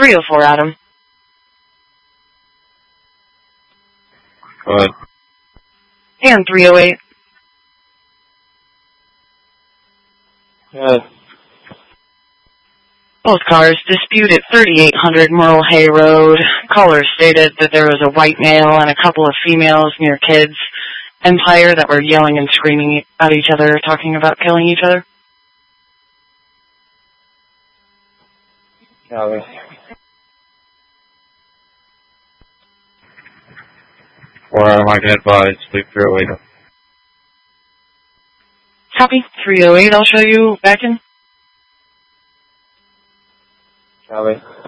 304, Adam. Go ahead. And 308. Go ahead. Both cars disputed 3800 Merle Hay Road. Caller stated that there was a white male and a couple of females near Kids Empire that were yelling and screaming at each other, talking about killing each other. Copy. Or unidentified, sleep 308. Copy. 308, I'll show you back in. Copy.